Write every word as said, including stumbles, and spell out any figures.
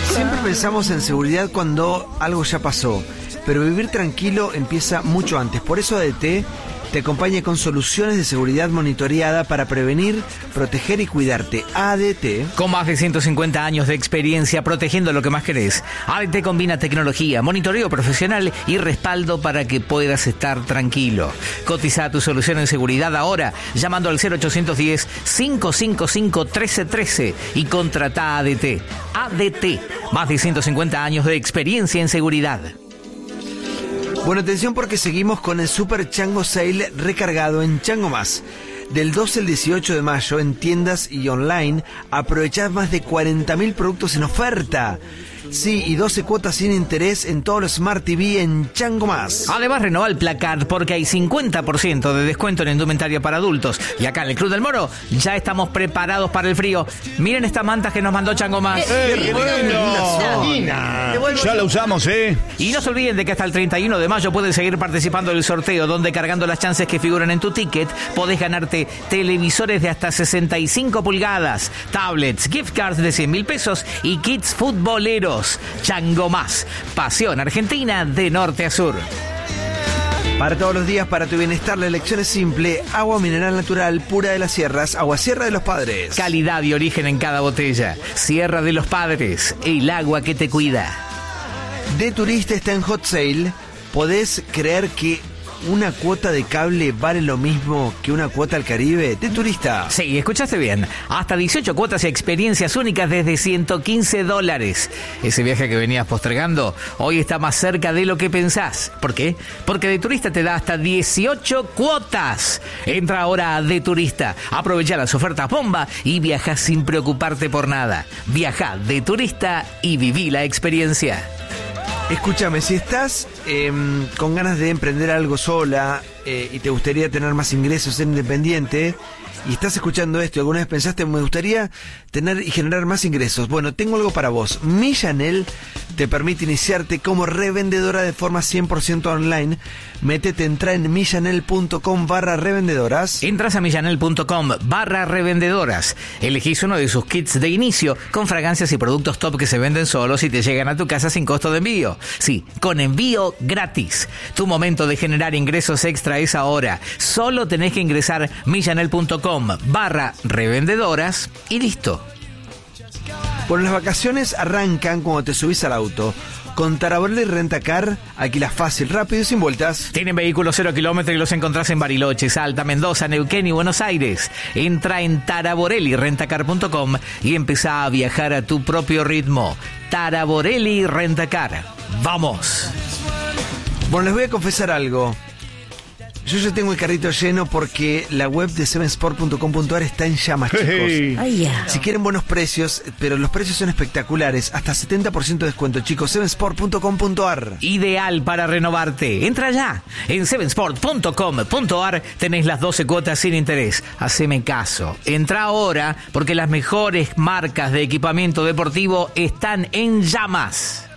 Siempre pensamos en seguridad cuando algo ya pasó, pero vivir tranquilo empieza mucho antes. Por eso A D T te acompaña con soluciones de seguridad monitoreada para prevenir, proteger y cuidarte. A D T. Con más de ciento cincuenta años de experiencia protegiendo lo que más querés. A D T combina tecnología, monitoreo profesional y respaldo para que puedas estar tranquilo. Cotiza tu solución en seguridad ahora llamando al cero ochocientos diez, cinco cinco cinco, trece trece y contrata a A D T. A D T, más de ciento cincuenta años de experiencia en seguridad. Bueno, atención porque seguimos con el Super Chango Sale recargado en Chango Más. Del doce al dieciocho de mayo en tiendas y online aprovechad más de cuarenta mil productos en oferta. Sí, y doce cuotas sin interés en todos los Smart T V en Chango Más. Además, renová el placard porque hay cincuenta por ciento de descuento en indumentaria para adultos. Y acá en el Club del Moro ya estamos preparados para el frío. Miren estas mantas que nos mandó Chango Más. ¡Eh, qué bueno! Ya la usamos, ¿eh? Y no se olviden de que hasta el treinta y uno de mayo pueden seguir participando del sorteo, donde cargando las chances que figuran en tu ticket, podés ganarte televisores de hasta sesenta y cinco pulgadas, tablets, gift cards de cien mil pesos y kits futboleros. Chango Más, pasión argentina de norte a sur. Para todos los días, para tu bienestar, la elección es simple. Agua mineral natural, pura de las sierras, Agua Sierra de los Padres. Calidad y origen en cada botella. Sierra de los Padres, el agua que te cuida. De Turista está en Hot Sale. ¿Podés creer que una cuota de cable vale lo mismo que una cuota al Caribe? De Turista. Sí, escuchaste bien. Hasta dieciocho cuotas y experiencias únicas desde ciento quince dólares. Ese viaje que venías postergando hoy está más cerca de lo que pensás. ¿Por qué? Porque De Turista te da hasta dieciocho cuotas. Entra ahora a De Turista. Aprovecha las ofertas bomba y viaja sin preocuparte por nada. Viaja De Turista y viví la experiencia. Escúchame, si estás eh, con ganas de emprender algo sola eh, y te gustaría tener más ingresos, ser independiente, y estás escuchando esto y alguna vez pensaste, me gustaría tener y generar más ingresos. Bueno, tengo algo para vos. Millanel te permite iniciarte como revendedora de forma cien por ciento online. Métete, entra en millanel.com barra revendedoras. Entras a millanel.com barra revendedoras. Elegís uno de sus kits de inicio con fragancias y productos top que se venden solos y te llegan a tu casa sin costo de envío. Sí, con envío gratis. Tu momento de generar ingresos extra es ahora. Solo tenés que ingresar millanel.com barra revendedoras y listo. Bueno, las vacaciones arrancan cuando te subís al auto. Con Taraborelli Rentacar, alquilas fácil, rápido y sin vueltas. Tienen vehículos cero kilómetros y los encontrás en Bariloche, Salta, Mendoza, Neuquén y Buenos Aires. Entra en taraborelli rentacar punto com y empezá a viajar a tu propio ritmo. Taraborelli Rentacar. ¡Vamos! Bueno, les voy a confesar algo. Yo ya tengo el carrito lleno porque la web de seven sport punto com punto a r está en llamas, chicos. Hey. Oh, yeah. Si quieren buenos precios, pero los precios son espectaculares, hasta setenta por ciento de descuento, chicos. seven sport punto com punto a r. Ideal para renovarte. Entra ya. En seven sport punto com punto a r tenés las doce cuotas sin interés. Haceme caso. Entra ahora porque las mejores marcas de equipamiento deportivo están en llamas.